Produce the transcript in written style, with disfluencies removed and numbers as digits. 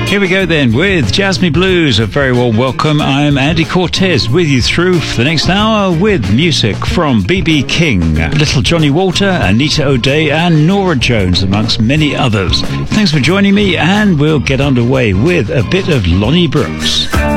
Here we go then with Jasmine Blues. A very warm welcome. I'm Andy Cortez with you through for the next hour with music from B.B. King, Little Johnny Walter, Anita O'Day and Norah Jones, amongst many others. Thanks for joining me, and we'll get underway with a bit of Lonnie Brooks.